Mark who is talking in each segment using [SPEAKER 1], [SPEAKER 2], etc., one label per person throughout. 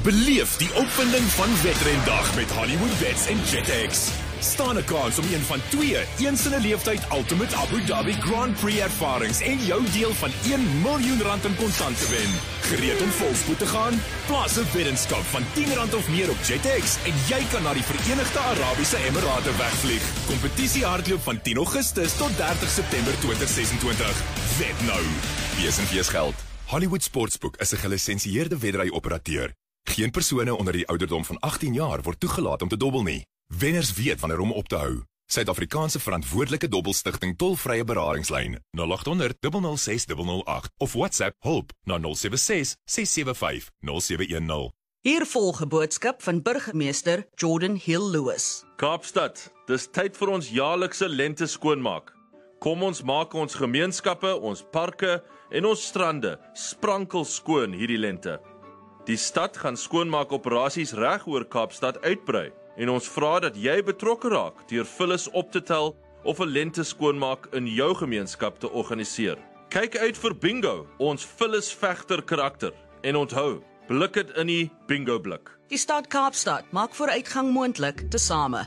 [SPEAKER 1] Beleef die opwinding van Wedrendag met Hollywood Bets en JetX. Staan 'n kans om een van 2 eens in 'n leeftyd Ultimate Abu Dhabi Grand Prix ervarings en jou deel van R1 miljoen in kontant te wen. Gereed om volspoed te gaan? Plaas 'n weddenskap van R10 of meer op JetX en jy kan na die Verenigde Arabiese Emirate wegvlieg. Kompetisie hardloop van 10 Augustus tot 30 September 2026. Wed nou. Wees en wees geld. Hollywood Sportsbook is 'n gelisensieerde wedry-operateur. Geen persone onder die ouderdom van 18 jaar word toegelaat om te dobbel nie. Wenners weet wanneer om op te hou. Suid-Afrikaanse verantwoordelike dobbelstigting tolvrye beradingslyn 0800 006 008 of WhatsApp hulp na 076 675 0710.
[SPEAKER 2] Hier volg 'n boodskap van burgemeester Jordan Hill Lewis.
[SPEAKER 3] Kaapstad, dis tyd vir ons jaarlikse lente skoonmaak. Kom ons maak ons gemeenskappe, ons parke en ons strande sprankel skoon hierdie lente. Die stad gaan skoonmaakoperasies reg oor Kaapstad uitbrei en ons vra dat jy betrokke raak deur vullis op te tel of 'n lente skoonmaak in jou gemeenskap te organiseer. Kyk uit vir bingo, ons vullis vegter karakter en onthou, blik dit in die bingo blik.
[SPEAKER 2] Die stad Kaapstad maak vooruitgang moontlik tesame.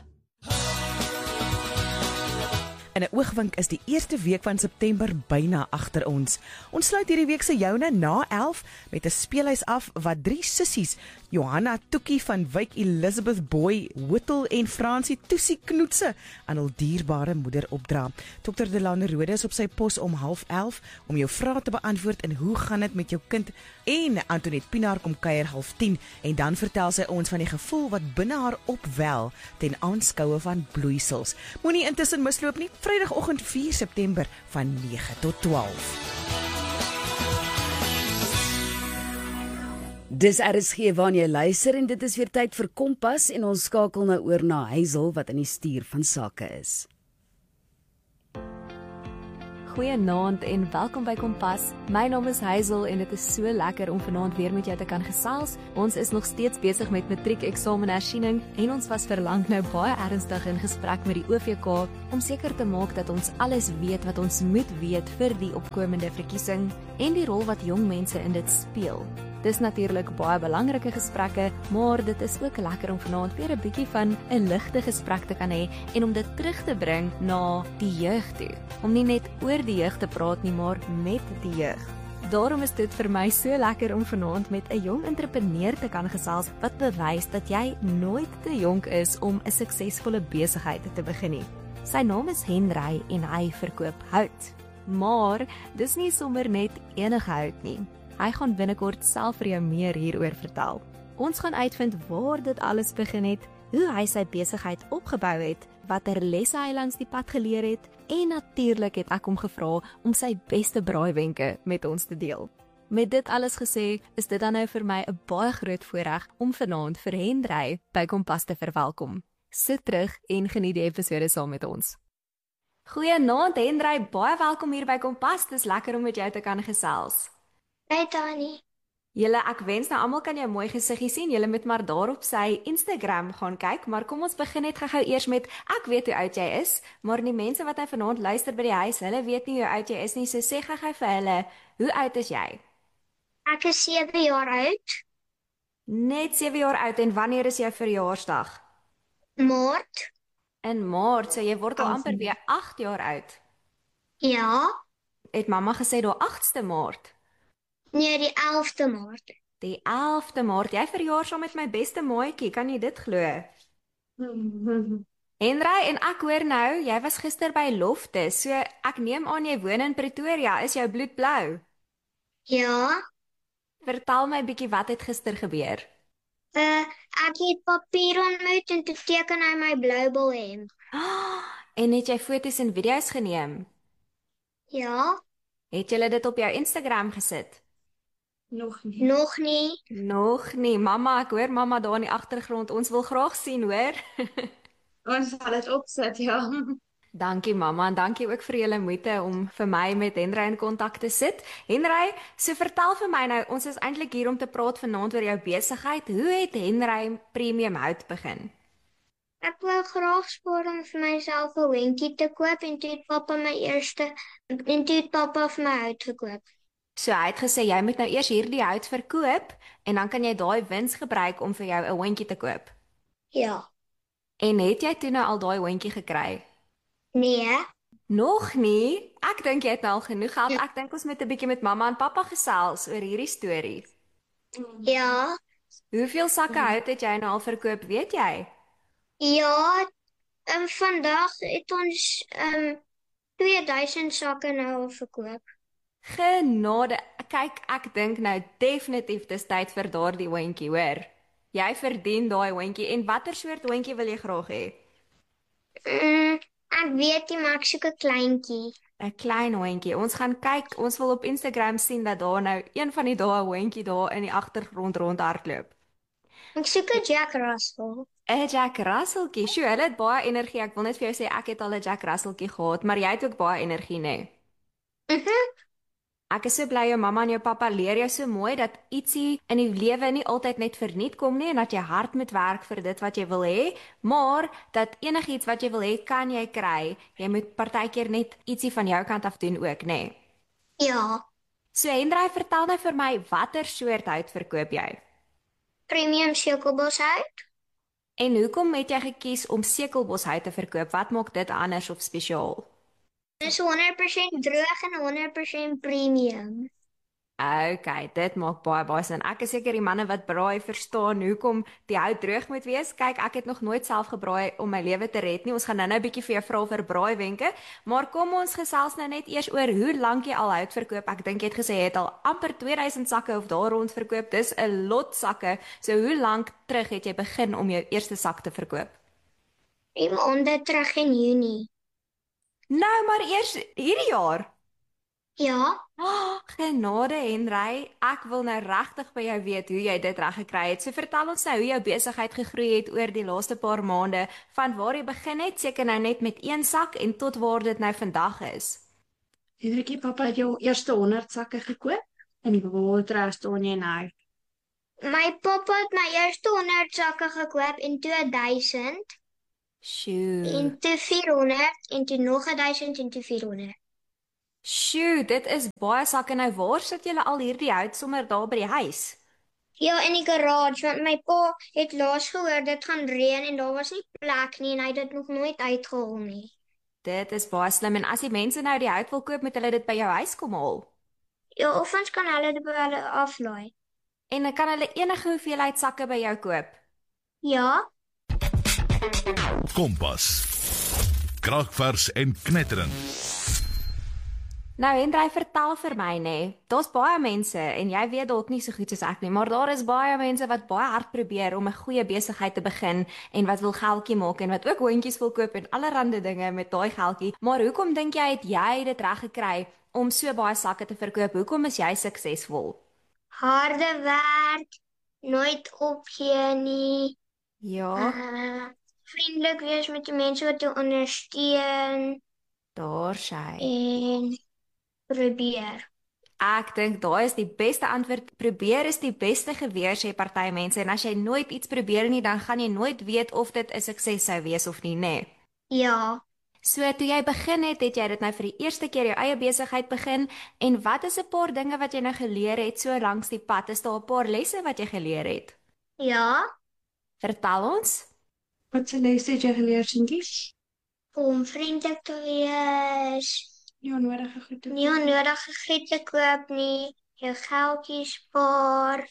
[SPEAKER 4] In 'n oogwink is die eerste week van September byna agter ons. Ons sluit hierdie week se joune na 11 met 'n speelhuis af wat 3 sissies, Johanna Toekie van Wyk Elizabeth Boy, Whittle en Fransie Toesie Knoetse aan hul dierbare moeder opdra. Dr. Delane Rode is op sy pos om 11:30 om jou vrae te beantwoord en hoe gaan dit met jou kind, en Antoinette Pinaar kom kuier 9:30 en dan vertel sy ons van die gevoel wat binne haar opwel ten aanskoue van bloeisels. Moenie intussen misloop nie. Vrydagoggend 4 September van 9 tot 12.
[SPEAKER 5] Dis RSG waarna jy luister en dit is weer tyd vir Kompas en ons skakel nou oor na Hazel wat in die stuur van sake is.
[SPEAKER 6] Goeienaand en welkom by Kompas. My naam is Hazel en dit is so lekker om vanaand weer met jou te kan gesels. Ons is nog steeds besig met matriekexamenhersiening en ons was verlang nou baie ernstig in gesprek met die OVK om seker te maak dat ons alles weet wat ons moet weet vir die opkomende verkiesing en die rol wat jong mense in dit speel. Dis natuurlik baie belangrike gesprekke, maar dit is ook lekker om vanaand weer 'n bietjie van 'n ligte gesprek te kan hê en om dit terug te bring na die jeug toe. Om nie net oor die jeug te praat nie, maar met die jeug. Daarom is dit vir my so lekker om vanaand met 'n jong entrepreneur te kan gesels wat bewys dat jy nooit te jonk is om 'n suksesvolle besigheid te begin nie. Sy naam is Henry en hy verkoop hout. Maar dis nie sommer net enige hout nie. Hy gaan binnekort self vir jou meer hieroor vertel. Ons gaan uitvind waar dit alles begin het, hoe hy sy besigheid opgebou het, watter lesse hy langs die pad geleer het en natuurlik het ek hom gevra om sy beste braaiwenke met ons te deel. Met dit alles gesê, is dit dan nou vir my 'n baie groot voorreg om vanaand vir Henry by Kompas te verwelkom. Sit terug en geniet die episode saam met ons. Goeienaand Henry, baie welkom hier by Kompas. Dis lekker om met jou te kan gesels.
[SPEAKER 7] Hey Tannie.
[SPEAKER 6] Julle, ek wens nou almal kan jou mooi gesiggie sien. Julle moet maar daar op sy Instagram gaan kyk, maar kom ons begin net gou eers met ek weet hoe oud jy is, maar die mense wat vanaand luister by die huis, hulle weet nie hoe oud jy is nie, so sê gou vir hulle, hoe oud is jy?
[SPEAKER 7] Ek is 7 jaar oud.
[SPEAKER 6] Net 7 jaar oud en wanneer is jou verjaarsdag?
[SPEAKER 7] Maart.
[SPEAKER 6] In Maart, so jy word al amper weer 8 jaar oud.
[SPEAKER 7] Ja.
[SPEAKER 6] Het mamma gesê daar 8ste Maart?
[SPEAKER 7] Nee, die 11de Maart.
[SPEAKER 6] Die 11de Maart, jy verjaar saam met my beste maatjie, kan jy dit glo? Henry, en ek hoor nou, jy was gister by Loftus, so ek neem aan jy woon in Pretoria, is jou bloed blou?
[SPEAKER 7] Ja.
[SPEAKER 6] Vertel my bietjie wat het gister gebeur.
[SPEAKER 7] Ek het papier ontmoet en toe teken hy my blou bil hemp.
[SPEAKER 6] En het jy foto's en video's geneem?
[SPEAKER 7] Ja.
[SPEAKER 6] Het jy dit op jou Instagram gesit?
[SPEAKER 7] Nog nie.
[SPEAKER 6] Nog nie. Mamma, ek hoor mamma daar in die agtergrond. Ons wil graag sien, hoor.
[SPEAKER 7] Ons sal dit opsit, ja.
[SPEAKER 6] Dankie mamma en dankie ook vir julle moeite om vir my met Henry in kontak te sit. Henry, so vertel vir my nou, ons is eintlik hier om te praat vanaand oor jou besigheid. Hoe het Henry Premium Hout begin?
[SPEAKER 7] Ek wil graag spaar om vir myself 'n hondjie te koop en toe het pappa vir my hout gekoop.
[SPEAKER 6] So hy het gesê jy moet nou eers hierdie hout verkoop en dan kan jy daai wins gebruik om vir jou 'n hondjie te koop.
[SPEAKER 7] Ja.
[SPEAKER 6] En het jy toe nou al daai hondjie gekry?
[SPEAKER 7] Nee.
[SPEAKER 6] Nog nie. Ek dink jy het nou al genoeg geld. Ek dink ons moet 'n bietjie met mamma en pappa gesels oor hierdie storie.
[SPEAKER 7] Ja.
[SPEAKER 6] Hoeveel sakke hout het jy nou al verkoop, weet jy?
[SPEAKER 7] Ja, vandag het ons 2000 sakke nou al verkoop.
[SPEAKER 6] Genade. Kyk, ek dink nou definitief dis tyd vir daardie hondjie, hoor. Jy verdien daai hondjie. En watter soort hondjie wil jy graag hê?
[SPEAKER 7] Ek weet nie, maar ek soek 'n kleintjie.
[SPEAKER 6] 'n Klein hondjie. Ons gaan kyk. Ons wil op Instagram sien dat daar nou een van die dae 'n hondjie daar in die agtergrond rondhardloop.
[SPEAKER 7] Ek soek 'n Jack Russell.
[SPEAKER 6] 'n Jack Russelltjie. Sjoe, hulle het baie energie. Ek wil net vir jou sê ek het al 'n Jack Russelltjie gehad, maar jy het ook baie energie, nê? Ek is so bly jou mamma en jou pappa leer jou so mooi dat ietsie in die lewe nie altyd net verniet kom nie en dat jy hard moet werk vir dit wat jy wil hê, maar dat enigiets wat jy wil hê, kan jy kry. Jy moet partykeer net ietsie van jou kant af doen ook, nê?
[SPEAKER 7] Ja.
[SPEAKER 6] So Hendrey, vertel nou vir my, watter soort hout verkoop jy?
[SPEAKER 7] Premium sekelboshout.
[SPEAKER 6] En hoekom het jy gekies om sekelboshout te verkoop? Wat maak dit anders of spesiaal?
[SPEAKER 7] Dit is 100% droog en 100% premium.
[SPEAKER 6] Okay, dit maak baie sin. Ek is seker die manne wat braai verstaan hoekom die hout droog moet wees. Kyk, ek het nog nooit self gebraai om my lewe te red nie. Ons gaan nou 'n bietjie vir jou vra vir braaiwenke, maar kom ons gesels nou net eers oor hoe lank jy al hout verkoop. Ek dink jy het gesê jy het al amper 2000 sakke of daar rond verkoop. Dis 'n lot sakke. So hoe lank terug het jy begin om jou eerste sak te verkoop?
[SPEAKER 7] 3 maande terug in Junie.
[SPEAKER 6] Nou, maar eers hierdie jaar.
[SPEAKER 7] Ja.
[SPEAKER 6] Genade Hendrey, ek wil nou regtig by jou weet hoe jy dit reg gekry het. So vertel ons nou hoe jou besigheid gegroei het oor die laaste paar maande, van waar jy begin het, seker nou net met 1 sak en tot waar dit nou vandag is.
[SPEAKER 8] Hendrikie, pappa het jou eerste 100 sakke gekoop en waar staan jy nou?
[SPEAKER 7] My pappa het my eerste 100 sakke gekoop in 2000.
[SPEAKER 6] Sjoe.
[SPEAKER 7] En toe 400 en toe nog 1000 en toe 400.
[SPEAKER 6] Sjoe, dit is baie sakke. Nou waar sit julle al hierdie hout sommer daar by die huis?
[SPEAKER 7] Ja, in die garage, want my pa het laas gehoor dit gaan reën en daar was nie plek nie en hy het dit nog nooit uitgehaal nie.
[SPEAKER 6] Dit is baie slim en as die mense nou die hout wil koop, moet hulle dit by jou huis kom haal.
[SPEAKER 7] Ja, of ons kan hulle dit by hulle aflaai.
[SPEAKER 6] En dan kan hulle enige hoeveelheid sakke by jou koop.
[SPEAKER 7] Ja.
[SPEAKER 1] Kompas. Kragvers en knetterend.
[SPEAKER 6] Nou Hendrey, vertel vir my nê. Daar's baie mense en jy weet dalk nie so goed soos ek nie, maar daar is baie mense wat baie hard probeer om 'n goeie besigheid te begin en wat wil geldjie maak en wat ook hondjies wil koop en allerlei dinge met daai geldjie. Maar hoekom dink jy het jy dit reg gekry om so baie sakke te verkoop? Hoekom is jy suksesvol?
[SPEAKER 7] Harde werk, nooit opgee nie.
[SPEAKER 6] Ja,
[SPEAKER 7] Vriendelik wees met die mense wat jou ondersteun
[SPEAKER 6] daar sy.
[SPEAKER 7] en probeer.
[SPEAKER 6] Ek dink daai is die beste antwoord. Probeer is die beste geweer, sê party mense. En as jy nooit iets probeer nie, dan gaan jy nooit weet of dit 'n sukses sou wees of nie, nê?
[SPEAKER 7] Ja.
[SPEAKER 6] So toe jy begin het jy dit nou vir die eerste keer jou eie besigheid begin. En wat is 'n paar dinge wat jy nou geleer het so langs die pad? Is daar 'n paar lesse wat jy geleer het?
[SPEAKER 7] Ja.
[SPEAKER 6] Vertel ons.
[SPEAKER 8] Wat se lesse het jy geleer, Sintjie?
[SPEAKER 7] Om vriendelik te wees.
[SPEAKER 8] Nie onnodige goed te
[SPEAKER 7] Nie onnodige goed te koop nie. Jou geldjie spaar.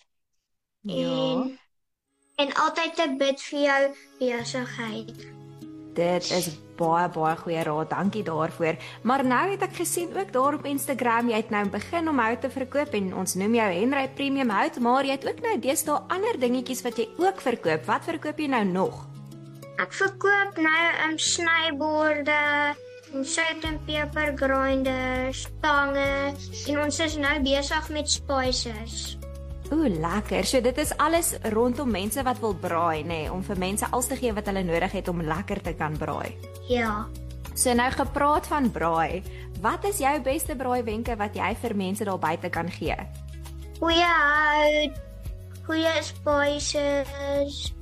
[SPEAKER 6] Ja.
[SPEAKER 7] En altyd te bid vir jou besigheid.
[SPEAKER 6] Dit is baie goeie raad. Dankie daarvoor. Maar nou het ek gesien ook daar op Instagram, jy het nou begin om hout te verkoop en ons noem jou Hendrey Premium Hout, maar jy het ook nou deesdae ander dingetjies wat jy ook verkoop. Wat verkoop jy nou nog?
[SPEAKER 7] Ek verkoop nou snyborde, sout en peper grinders, tange en ons is nou besig met spices.
[SPEAKER 6] Lekker. So dit is alles rondom mense wat wil braai, nê, om vir mense alles te gee wat hulle nodig het om lekker te kan braai.
[SPEAKER 7] Ja.
[SPEAKER 6] So nou gepraat van braai, wat is jou beste braaiwenke wat jy vir mense daar buite kan gee?
[SPEAKER 7] Goeie hout, goeie spices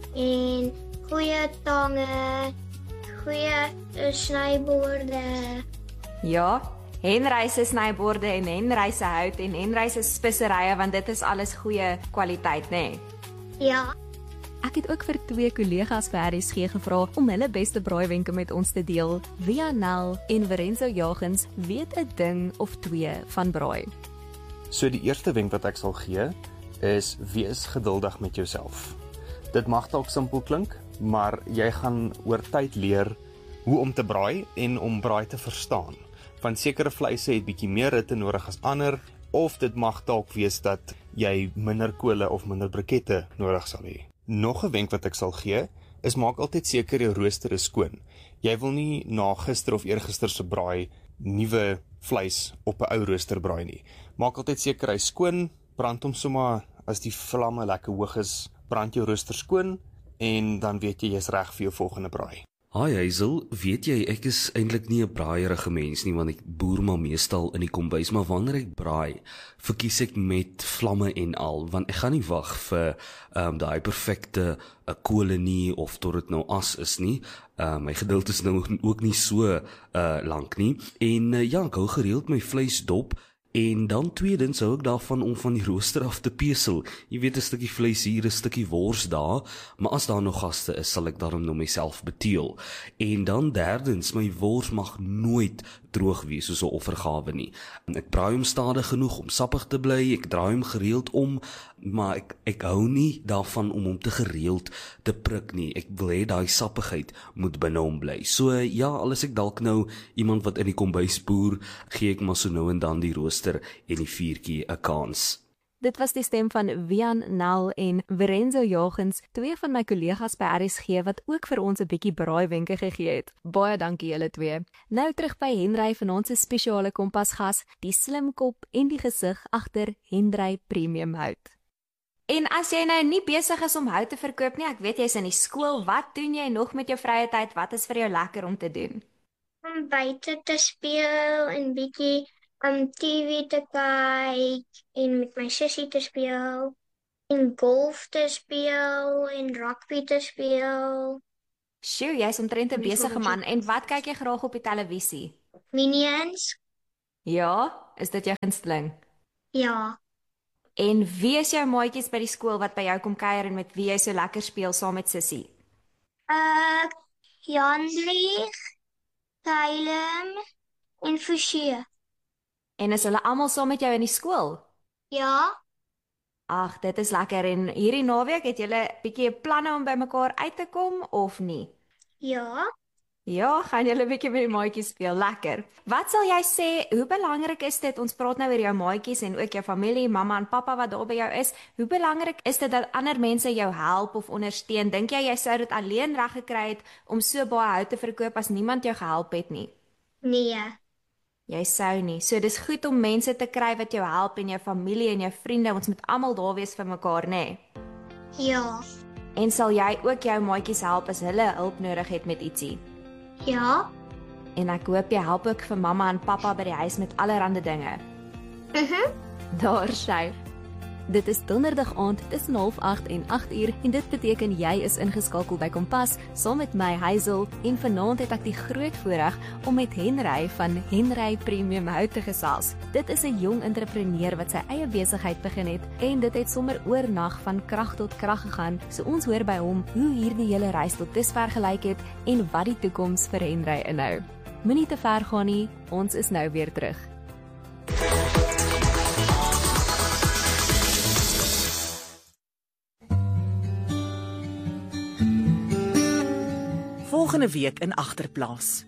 [SPEAKER 7] en goeie tange, goeie snyborde.
[SPEAKER 6] Ja, Henry se snyborde en Henry se hout en Henry se speserye, want dit is alles goeie kwaliteit, né?
[SPEAKER 7] Ja.
[SPEAKER 6] Ek het ook vir 2 kollegas by RSG gevra om hulle beste braaiwenke met ons te deel. Via Nel en Verenzo Jagens weet 'n ding of 2 van braai.
[SPEAKER 9] So die eerste wenk wat ek sal gee is wees geduldig met jouself. Dit mag dalk simpel klink, maar jy gaan oor tyd leer hoe om te braai en om braai te verstaan. Want sekere vleise het bietjie meer hitte nodig as ander, of dit mag dalk wees dat jy minder kole of minder brikette nodig sal hê. Nog 'n wenk wat ek sal gee, is maak altyd seker jou rooster is skoon. Jy wil nie na gister of eergister se braai nuwe vleis op 'n ou rooster braai nie. Maak altyd seker hy skoon, brand hom sommer as die vlamme lekker hoog is, brand jou rooster skoon en dan weet jy jy's reg vir jou volgende braai.
[SPEAKER 10] Hi Hazel, weet jy, ek is eintlik nie 'n braaierige mens nie, want ek boer maar meestal in die kombuis, maar wanneer ek braai, verkies ek met vlamme en al, want ek gaan nie wag vir daai perfekte kole nie, of tot dit nou as is nie. My geduld is nou ook nie so lank nie, en ja, ek hou gereeld my vleis dop. En dan tweedens hou ek daarvan om van die rooster af te pesel. Jy weet, 'n stukkie vleis hier, 'n stukkie wors daar, maar as daar nog gaste is, sal ek daarom nou myself beteel. En dan derdens, my wors mag nooit droog wees soos 'n offergawe nie. Ek braai hom stadig genoeg om sappig te bly, ek draai hom gereeld om, maar ek hou nie daarvan om hom te gereeld te prik nie. Ek wil hê daai sappigheid moet binne hom bly. So ja, al is ek dalk nou iemand wat in die kombuis boer, gee ek maar so nou en dan die rooster en die vuurtjie 'n kans.
[SPEAKER 6] Dit was die stem van Vian Nel en Verenzo Jagens, 2 van my kollegas by RSG wat ook vir ons 'n bietjie braaiwenke gegee het. Baie dankie julle 2. Nou terug by Henry van ons spesiale kompasgas, die slim kop en die gesig agter Henry Premium Hout. En as jy nou nie besig is om hout te verkoop nie, ek weet jy's in die skool, wat doen jy nog met jou vrye tyd? Wat is vir jou lekker om te doen?
[SPEAKER 7] Om buite te speel en bietjie TV te kyk en met my sussie te speel en golf te speel en rugby te speel.
[SPEAKER 6] Sjoe, jy's omtrent 'n besige man. En wat kyk jy graag op die televisie?
[SPEAKER 7] Minions?
[SPEAKER 6] Ja, is dit jou gunsteling?
[SPEAKER 7] Ja.
[SPEAKER 6] En wie is jou maatjies by die skool wat by jou kom kuier en met wie jy so lekker speel saam met sussie?
[SPEAKER 7] Jandrieg, Kylem en Forsie.
[SPEAKER 6] En is hulle almal saam met jou in die skool?
[SPEAKER 7] Ja.
[SPEAKER 6] Ag, dit is lekker. En hierdie naweek het julle bietjie planne om by mekaar uit te kom of nie?
[SPEAKER 7] Ja.
[SPEAKER 6] Ja, gaan julle bietjie met die maatjies speel, lekker. Wat sal jy sê, hoe belangrik is dit, ons praat nou oor jou maatjies en ook jou familie, mamma en pappa wat daar by jou is, hoe belangrik is dit dat ander mense jou help of ondersteun? Dink jy sou dit alleen reg gekry het om so baie hout te verkoop as niemand jou gehelp het nie?
[SPEAKER 7] Nee.
[SPEAKER 6] Jy sou nie. So dis goed om mense te kry wat jou help en jou familie en jou vriende, ons moet almal daar wees vir mekaar, nê?
[SPEAKER 7] Ja.
[SPEAKER 6] En sal jy ook jou maatjies help as hulle hulp nodig het met ietsie?
[SPEAKER 7] Ja.
[SPEAKER 6] En ek hoop jy help ook vir mamma en pappa by die huis met allerlei dinge. Daar sy. Dit is donderdag aand tussen 7:30 en 8:00 en dit beteken jy is ingeskakel by Kompas saam met my Hazel en vanaand het ek die groot voorreg om met Henry van Henry Premium Hout te gesels. Dit is 'n jong entrepreneur wat sy eie besigheid begin het en dit het sommer oornag van krag tot krag gegaan. So ons hoor by hom hoe hierdie hele reis tot dusver gelyk het en wat die toekoms vir Henry inhou. Moenie te ver gaan nie, ons is nou weer terug.
[SPEAKER 2] Volgende week in Agterplaas.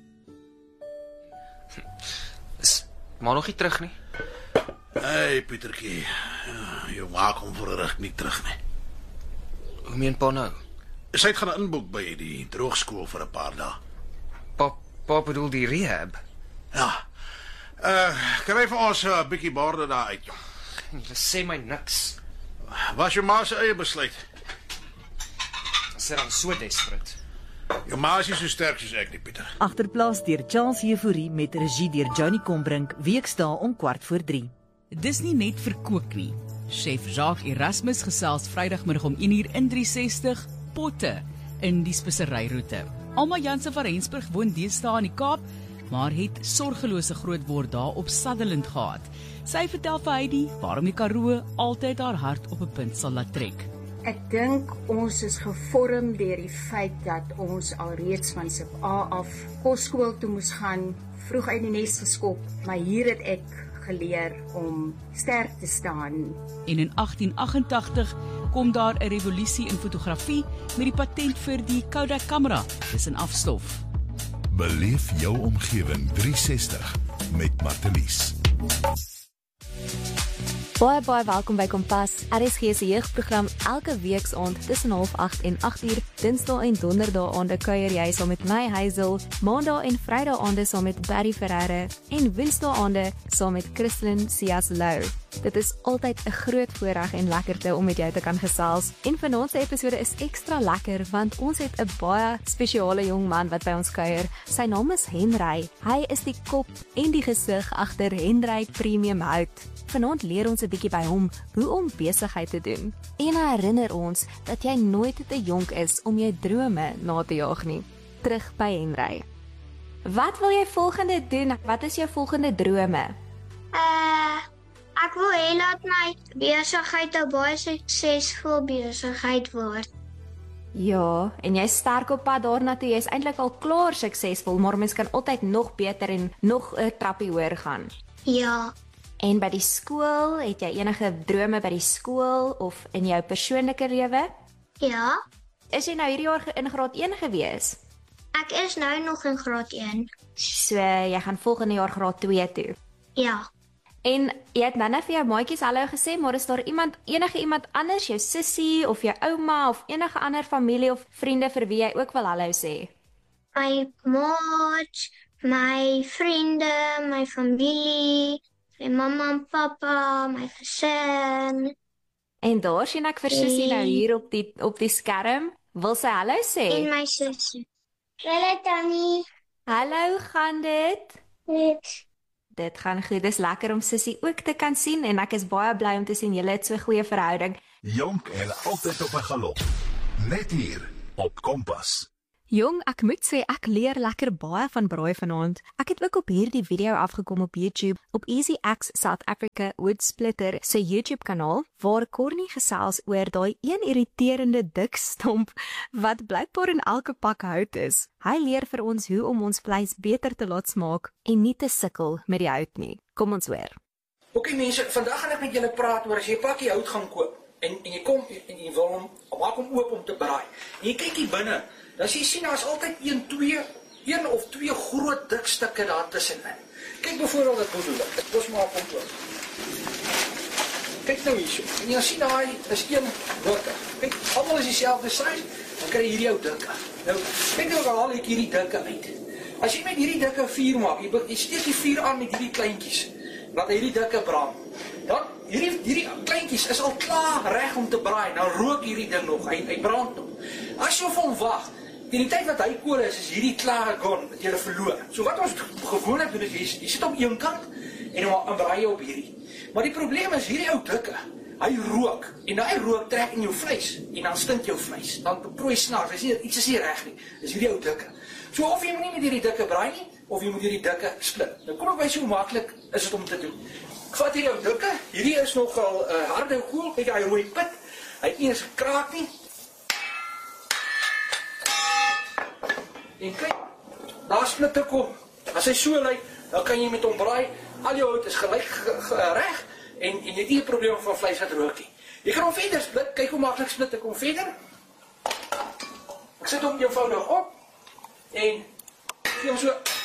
[SPEAKER 11] Is maar nog nie terug nie.
[SPEAKER 12] Hey Pietertjie, jou ma kom vir 'n ruk nie terug nie.
[SPEAKER 11] Hoe meen pa nou?
[SPEAKER 12] Sy het gaan inboek by die droogskool vir 'n paar dae.
[SPEAKER 11] Pa bedoel die rehab?
[SPEAKER 12] Ja. Kry vir ons 'n bietjie borde daar uit.
[SPEAKER 11] Jy sê my niks.
[SPEAKER 12] Was jou ma se eie besluit?
[SPEAKER 11] Sy dan so desperate.
[SPEAKER 12] Jou ma is nie so sterk soos ek nie, Pieter.
[SPEAKER 2] Agterplaas deur Charles Jefouri met regie deur Johnny Combrink, weekdae om 2:45.
[SPEAKER 13] Dis nie net vir kook nie. Chef Jacques Erasmus gesels Vrydagmiddag om 1:00 in 360 potte in die speseryroete. Alma Jansen van Rensburg woon deesdae in die Kaap maar het sorgelose grootword daar op Sutherland gehad. Sy vertel vir Heidi waarom die Karoo altyd haar hart op 'n punt sal laat trek.
[SPEAKER 14] Ek dink ons is gevorm deur die feit dat ons alreeds van sub A af kosskool toe moes gaan, vroeg uit die nes geskop, maar hier het ek geleer om sterk te staan.
[SPEAKER 13] En in 1888 kom daar 'n revolusie in fotografie met die patent vir die Kodak kamera. Dis 'n afstof.
[SPEAKER 1] Beleef jou omgewing 360 met Martelies.
[SPEAKER 6] Baie welkom by Kompas. RSG se jeugprogram elke weeksaand tussen 7:30 en 8:00, Dinsdae en Donderdae aande kuier jy saam met my Hazel, Maandag en Vrydag aande saam met Barry Ferreira en Woensdae aande saam met Christlyn Siaslou. Dit is altyd 'n groot voorreg en lekkerte om met jou te kan gesels. En vanaand se episode is ekstra lekker want ons het 'n baie spesiale jong man wat by ons kuier. Sy naam is Henry. Hy is die kop en die gesig agter Henry Premium Hout. Vanaand leer ons 'n bietjie by hom hoe om besigheid te doen. En hy herinner ons dat jy nooit te jonk is om jou drome na te jaag nie. Terug by Henry. Wat wil jy volgende doen? Wat is jou volgende drome?
[SPEAKER 7] Ek wil hê dat my besigheid 'n baie suksesvol besigheid word.
[SPEAKER 6] Ja, en jy's sterk op pad daarna toe. Jy's eintlik al klaar suksesvol, maar mens kan altyd nog beter en nog 'n trappie hoër gaan.
[SPEAKER 7] Ja.
[SPEAKER 6] En by die skool, het jy enige drome by die skool of in jou persoonlike lewe?
[SPEAKER 7] Ja.
[SPEAKER 6] Is jy nou hierdie jaar in graad 1 gewees?
[SPEAKER 7] Ek is nou nog in graad 1.
[SPEAKER 6] So, jy gaan volgende jaar graad 2 toe.
[SPEAKER 7] Ja.
[SPEAKER 6] En jy het nou vir jou maatjies hallo gesê, maar is daar enige iemand anders, jou sussie of jou ouma of enige ander familie of vriende vir wie jy ook wil hallo sê?
[SPEAKER 7] My maat, my vriende, my familie, my mamma en pappa, my gesin.
[SPEAKER 6] En daar sien ek vir sussie nou hier op die skerm. Wil sy hallo sê?
[SPEAKER 7] En my sussie. Hallo Tannie.
[SPEAKER 6] Hallo, gaan dit?
[SPEAKER 7] Goed.
[SPEAKER 6] Dit gaan goed. Dis lekker om sussie ook te kan sien en ek is baie bly om te sien julle het so 'n goeie verhouding.
[SPEAKER 1] Jonk en altyd op 'n galop. Net hier op Kompas.
[SPEAKER 6] Jong, ek moet sê ek leer lekker baie van braai vanaand. Ek het ook op hierdie video afgekom op YouTube op Easy X South Africa Woodsplitter se YouTube kanaal waar Cornie gesels oor daai een irriterende dik stomp wat blykbaar in elke pak hout is. Hy leer vir ons hoe om ons vleis beter te laat smaak en nie te sukkel met die hout nie. Kom ons hoor.
[SPEAKER 15] Okay mense, vandag gaan ek met julle praat oor as jy 'n pakkie hout gaan koop en jy kom en jy wil hom maak hom oop om te braai. En jy kyk hier binne. Dan jy sien daar's altyd een of twee groot dik stukke daar tussenin. Kyk byvoorbeeld wat bedoel ek. Ek los maar op oop. Kyk nou hierso. En jy sien daai is een dikke. Kyk, almal is dieselfde size, dan kry jy hierdie ou dikke. Nou, kyk nou waar ek hierdie dikke uit. As jy met hierdie dikke vuur maak, jy steek die vuur aan met hierdie kleintjies. Laat hierdie dikke brand. Dan hierdie kleintjies is al klaar reg om te braai. Dan rook hierdie ding nog. Hy brand nog. As jy vir hom wag, teen die tyd wat hy kool is hierdie klaar gone, wat jy verloor. So wat ons gewoonlik doen is jy sit op een kant en dan braai jy op hierdie. Maar die probleem is hierdie ou dikke, hy rook en daai rook trek in jou vleis en dan stink jou vleis. Dan prooi snaaks. Iets is nie reg nie. Dis hierdie ou dikke. So of jy moet nie met hierdie dikke braai nie of jy moet hierdie dikke split. Nou kom ek wys hoe maklik is dit om te doen. Ek vat hierdie ou dikke. Hierdie is nogal harde kool. Kyk hy rooi pit. Hy het nie eens gekraak nie. En kyk, daar split ek op. As hy so lyk, dan kan jy met hom braai. Al jou hout is gelyk reg en jy het nie 'n probleem van vleis wat rook nie. Jy kan hom verder split. Kyk hoe maklik split ek hom verder. Ek sit hom eenvoudig op en gee hom so.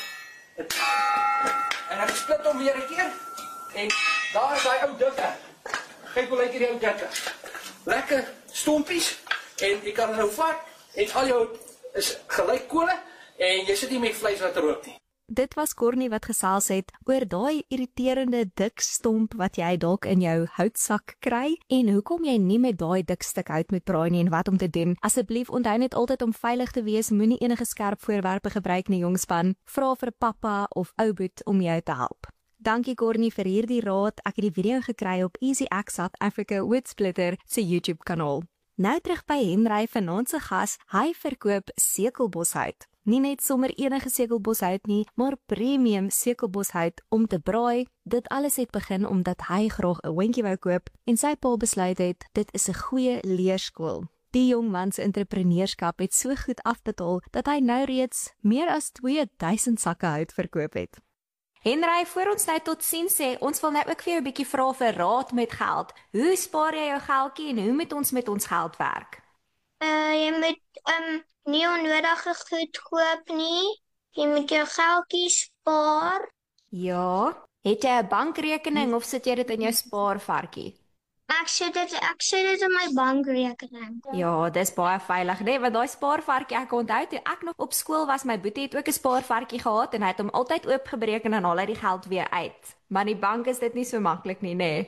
[SPEAKER 15] En ek split hom weer 'n keer en daar is daai ou dikke. Kyk hoe lyk hierdie ou dikke. Lekker stompies en jy kan nou vat en al jou is gelyk kole en jy sit nie met vleis wat rook nie.
[SPEAKER 6] Dit was Cornie wat gesels het oor daai irriterende dik stomp wat jy dalk in jou houtsak kry en hoekom jy nie met daai dik stuk hout moet braai nie en wat om te doen. Asseblief onthou net altyd om veilig te wees, moenie enige skerp voorwerpe gebruik nie, jongspan. Vra vir pappa of ouboet om jou te help. Dankie Cornie vir hierdie raad. Ek het die video gekry op Easy X South Africa Woodsplitter se YouTube kanaal. Nou terug by Henry, vanaand se gas. Hy verkoop sekelboshout. Nie net sommer enige sekelboshout nie, maar premium sekelboshout om te braai. Dit alles het begin omdat hy graag 'n hondjie wou koop en sy pa besluit het dit is 'n goeie leerskool. Die jong man se entrepreneurskap het so goed afbetaal dat hy nou reeds meer as 2000 sakke hout verkoop het. Henry, voor ons nou totsiens sê, ons wil nou ook vir jou 'n bietjie vra vir raad met geld. Hoe spaar jy jou geldjie en hoe moet ons met ons geld werk?
[SPEAKER 7] Jy moet nie onnodige goed koop nie. Jy moet jou geldjie spaar.
[SPEAKER 6] Ja, het jy 'n bankrekening of sit jy dit in jou spaarvarkie?
[SPEAKER 7] Ek sit dit in my bankrekening.
[SPEAKER 6] Ja, dis baie veilig, nee, want daai spaarvarkie, ek onthou toe ek nog op skool was, my boetie het ook 'n spaarvarkie gehad en hy het hom altyd oopgebreek en dan haal hy die geld weer uit. Maar in die bank is dit nie so maklik nie, nê?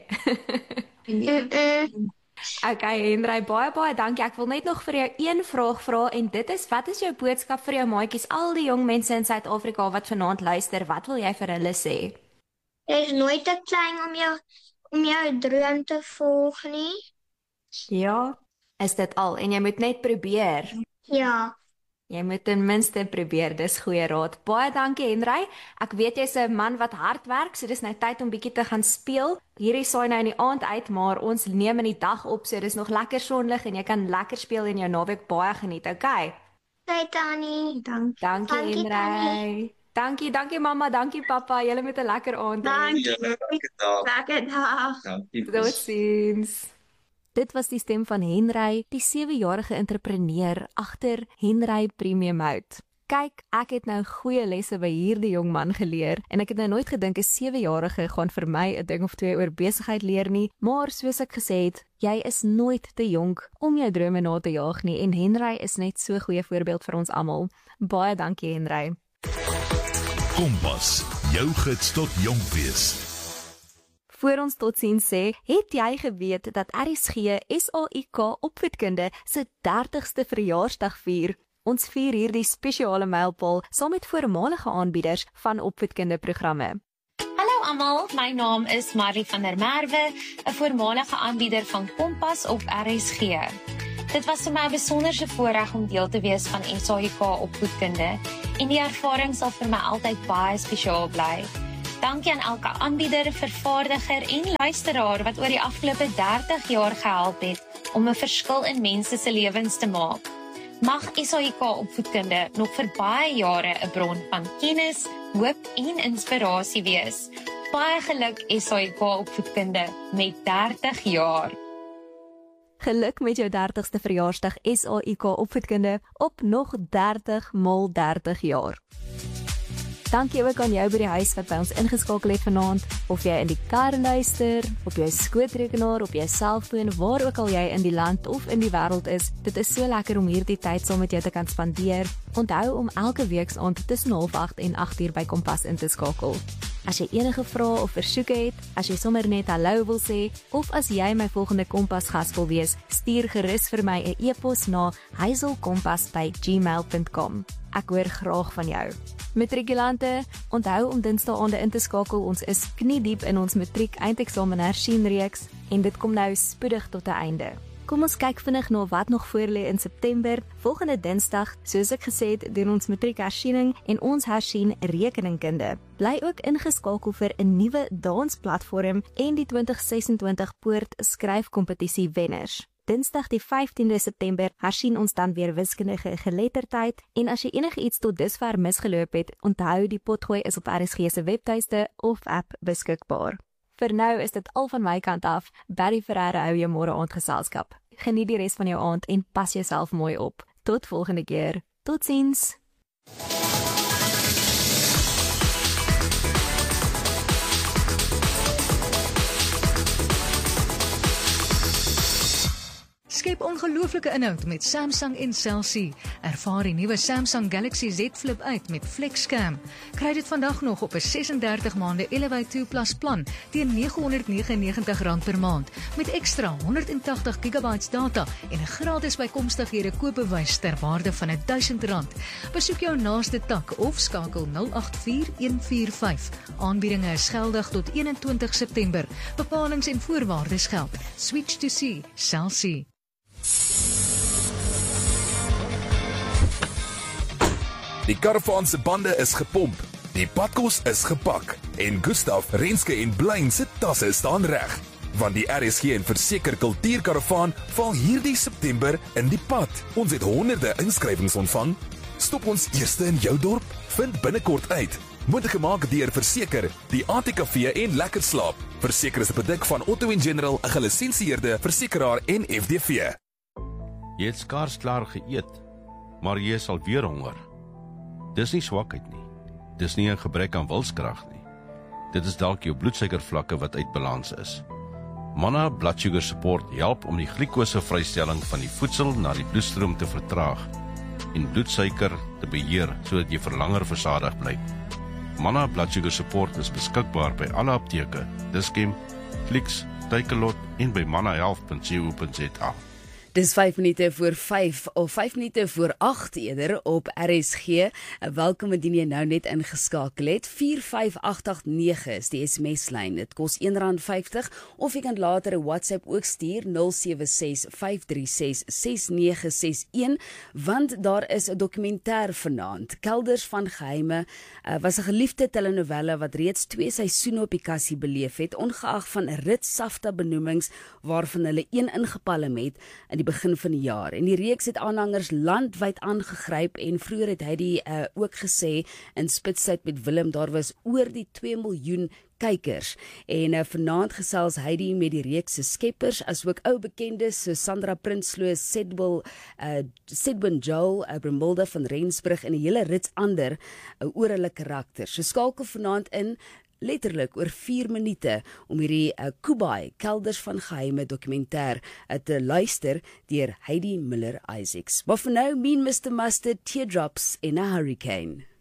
[SPEAKER 6] Okay, Henry, baie dankie. Ek wil net nog vir jou een vraag vra en dit is, wat is jou boodskap vir jou maatjies, al die jong mense in Suid-Afrika wat vanaand luister, wat wil jy vir hulle sê?
[SPEAKER 7] Jy is nooit te klein om jou droom te volg nie.
[SPEAKER 6] Ja, is dit al en jy moet net probeer.
[SPEAKER 7] Ja.
[SPEAKER 6] Jy moet ten minste probeer, dis goeie raad. Baie dankie Henry. Ek weet jy's 'n man wat hard werk, so dis nou tyd om bietjie te gaan speel. Hierdie saai nou in die aand uit, maar ons neem in die dag op, so dis nog lekker sonlig en jy kan lekker speel en jou naweek baie geniet, okay?
[SPEAKER 7] Hey Tannie,
[SPEAKER 6] dankie Henry. Dankie mamma, dankie pappa. Julle met 'n lekker aand.
[SPEAKER 7] Lekker dag.
[SPEAKER 6] Totsiens. Dit was die stem van Henry, die 7-jarige entrepreneur agter Henry Premium Hout. Kyk, ek het nou goeie lesse by hierdie jong man geleer en ek het nou nooit gedink 'n 7-jarige gaan vir my 'n ding of twee oor besigheid leer nie, maar soos ek gesê het, jy is nooit te jonk om jou drome na te jaag nie en Henry is net so 'n goeie voorbeeld vir ons almal. Baie dankie Henry.
[SPEAKER 1] Kompas, jou gids tot jonk wees.
[SPEAKER 6] Voor ons totsiens sê, het jy geweet dat RSG SAIK Opvoedkunde se 30ste verjaarsdag vier? Ons vier hierdie spesiale mylpaal saam met voormalige aanbieders van opvoedkunde programme.
[SPEAKER 16] Hallo almal, my naam is Marley van der Merwe, 'n voormalige aanbieder van Kompas op RSG. Dit was vir my 'n besonderse voorreg om deel te wees van SAIK Opvoedkunde en die ervaring sal vir my altyd baie spesiaal bly. Dankie aan elke aanbieder, vervaardiger en luisteraar wat oor die afgelope 30 jaar gehelp het om 'n verskil in mense se lewens te maak. Mag SAIK Opvoedkunde nog vir baie jare 'n bron van kennis, hoop en inspirasie wees. Baie geluk SAIK Opvoedkunde met 30 jaar.
[SPEAKER 6] Geluk met jou 30ste verjaarsdag SAIK Opvoedkunde op nog 30 x 30 jaar. Dankie ook aan jou by die huis wat by ons ingeskakel het vanaand, of jy in die kar luister, op jou skootrekenaar, op jou selfoon, waar ook al jy in die land of in die wêreld is. Dit is so lekker om hierdie tyd saam met jou te kan spandeer. Onthou om elke weeksaand tussen 7:30 en 8:00 by Kompas in te skakel. As jy enige vrae of versoeke het, as jy sommer net hallo wil sê, of as jy my volgende Kompas gas wil wees, stuur gerus vir my 'n e-pos na hazelkompas@gmail.com. Ek hoor graag van jou. Matrikulante, onthou om Dinsdae-aande in te skakel. Ons is kniediep in ons matriek eindeksamen hersien-reeks en dit kom nou spoedig tot 'n einde. Kom ons kyk vinnig na wat nog voorlê in September. Volgende Dinsdag, soos ek gesê het, doen ons matriekhersiening en ons hersien rekeningkunde. Bly ook ingeskakel vir 'n nuwe dansplatform en die 2026 Poort skryfkompetisie wenners. Dinsdag die 15de September hersien ons dan weer wiskundige geletterdheid en as jy enige iets tot dusver misgeloop het, onthou die potgooi is op RSG se webtuiste of app beskikbaar. Vir nou is dit al van my kant af. Barry Ferreira hou jou môre aand geselskap. Geniet die res van jou aand en pas jouself mooi op. Tot volgende keer. Totsiens.
[SPEAKER 17] Skep ongelooflike inhoud met Samsung en Cell C. Ervaar die nuwe Samsung Galaxy Z Flip uit met FlexCam. Kry dit vandag nog op 'n 36 maande Elevate 2 Plus plan teen R999 per maand met ekstra 180 GB data en 'n gratis bykomstighede koopbewys ter waarde van R1000. Besoek jou naaste tak of skakel 084145. Aanbiedinge is geldig tot 21 September. Bepalings en voorwaardes geld. Switch to C, Cell C.
[SPEAKER 18] Die karavaan se bande is gepomp, die padkos is gepak en Gustav, Renske en Blaine se tasse staan reg. Want die RSG en Verseker Kultuurkaravaan val hierdie September in die pad. Ons het honderde inskrywings ontvang. Stop ons eerste in jou dorp? Vind binnekort uit. Moontlik gemaak deur Verseker, die ATKV en Lekker Slaap. Verseker is 'n produk van Otto & General, 'n gelisensieerde versekeraar en FDV.
[SPEAKER 19] Jy het skaars klaar geëet, maar jy is alweer honger. Dis nie swakheid nie. Dis nie 'n gebrek aan wilskrag nie. Dit is dalk jou bloedsuikervlakke wat uit balans is. Manna Blood Sugar Support help om die glikosevrystelling van die voedsel na die bloedstroom te vertraag en bloedsuiker te beheer sodat jy vir langer versadig bly. Manna Blood Sugar Support is beskikbaar by alle apteke, Dischem, Clicks, Takealot en by mannahealth.co.za.
[SPEAKER 5] Dis 5 minute voor 5 of 5 minute voor 8 eerder op RSG. Welkom indien jy nou net ingeskakel het. 45889 is die SMS-lyn. Dit kos R1.50 of jy kan later 'n WhatsApp ook stuur 0765366961 want daar is 'n dokumentêr vanaand. Kelders van Geheime was 'n geliefde telenovelle wat reeds 2 seisoene op die kassie beleef het, ongeag van ritsafta benoemings waarvan hulle een ingepalm het in die begin van die jaar. En die reeks het aanhangers landwyd aangegryp en vroeër het hy die ook gesê in Spitstyd met Willem, daar was oor die 2 miljoen kykers. En vanaand gesels Heidi met die reeks se skeppers, as ook ou bekendes so Sandra Prinsloo, Sidwin Joel, Brimilda van Rensburg en 'n hele rits ander oor hulle karakters. So skakel vanaand in letterlik oor 4 minute om hierdie Kubai, Kelders van Geheime dokumentêr te luister deur Heidi Miller Isaacs. Maar vir nou, Mean Mr. Mustard, Teardrops in a Hurricane.